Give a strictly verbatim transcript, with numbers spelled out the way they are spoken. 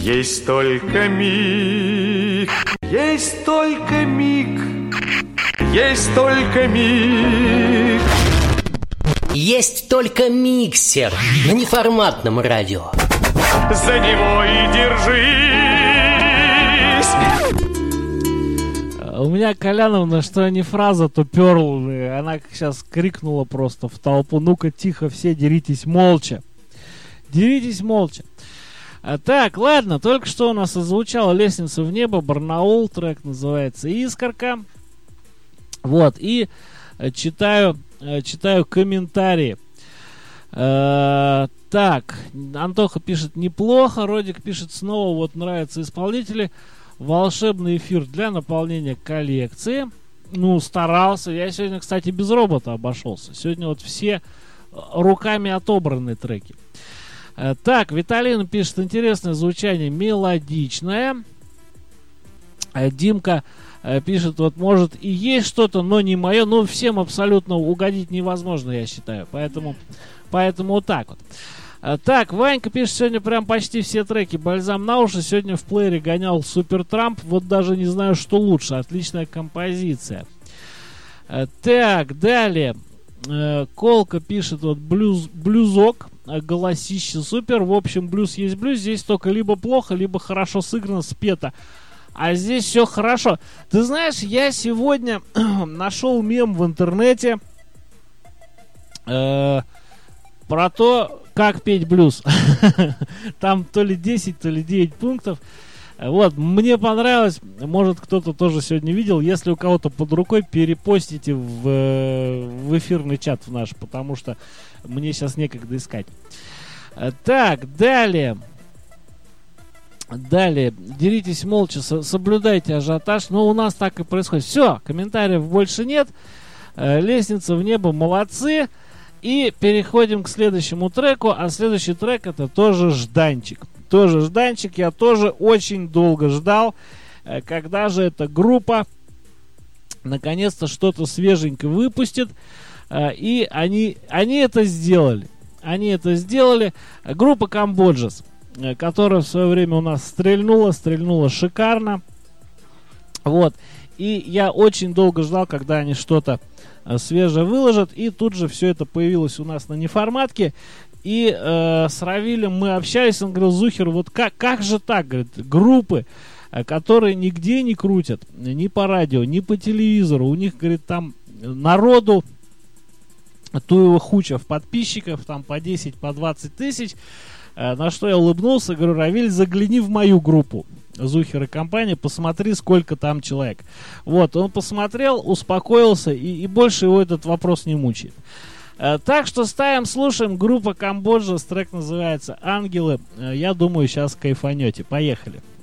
Есть только миг, есть только миг, есть только миг. Есть только миксер на неформатном радио. За него и держись. У меня Коляновна, что не фраза, то перл. Она сейчас крикнула просто в толпу: ну-ка тихо, все деритесь молча. Деритесь молча. А, так, ладно, только что у нас озвучала «Лестница в небо», Барнаул, трек называется «Искорка». Вот, и э, читаю, э, читаю комментарии. Э, так, Антоха пишет: неплохо, Родик пишет: снова вот нравятся исполнители. Волшебный эфир для наполнения коллекции. Ну, старался. Я сегодня, кстати, без робота обошелся. Сегодня вот все руками отобранные треки. Так, Виталина пишет: интересное звучание, мелодичное. Димка пишет: вот может и есть что-то, но не мое. Ну, всем абсолютно угодить невозможно, я считаю. Поэтому, поэтому вот так вот. Так, Ванька пишет: сегодня прям почти все треки бальзам на уши. Сегодня в плеере гонял Супер Трамп. Вот даже не знаю, что лучше. Отличная композиция. Так, далее. Колка пишет: вот блюз, блюзок, голосище супер. В общем, блюз есть блюз. Здесь только либо плохо, либо хорошо сыграно, спето. А здесь все хорошо. Ты знаешь, я сегодня нашел мем в интернете э, про то, как петь блюз. Там то ли десять, то ли девять пунктов. Вот, мне понравилось. Может, кто-то тоже сегодня видел. Если у кого-то под рукой, перепостите в, в эфирный чат в наш, потому что мне сейчас некогда искать. Так, далее. Далее. Деритесь молча, соблюдайте ажиотаж. Но у нас так и происходит. Все, комментариев больше нет. Лестница в небо, молодцы. И переходим к следующему треку. А следующий трек — это тоже Жданчик. Тоже Жданчик. Я тоже очень долго ждал, когда же эта группа наконец-то что-то свеженькое выпустит. И они, они это сделали. Они это сделали. Группа Камбоджас, которая в свое время у нас стрельнула, стрельнула шикарно. Вот. И я очень долго ждал, когда они что-то свежее выложат. И тут же все это появилось у нас на неформатке. И э, с Равилем мы общались. Он говорил: Зухер, вот как, как же так? Говорит, группы, которые нигде не крутят, ни по радио, ни по телевизору. У них, говорит, там народу туева хучев подписчиков, там по десять, по двадцать тысяч. Э, на что я улыбнулся, говорю: Равиль, загляни в мою группу Зухер и компания, посмотри, сколько там человек. Вот, он посмотрел, успокоился, и, и больше его этот вопрос не мучает. Э, так что ставим, слушаем. Группа Камбоджа, трек называется «Ангелы». Э, я думаю, сейчас кайфанете. Поехали.